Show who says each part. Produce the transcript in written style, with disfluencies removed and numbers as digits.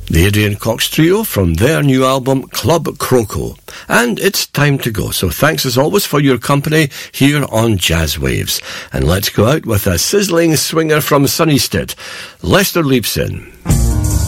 Speaker 1: The Adrian Cox Trio from their new album Club Croco. And it's time to go, so thanks as always for your company here on Jazz Waves. And let's go out with a sizzling swinger from Sunnysted. Lester Leapson.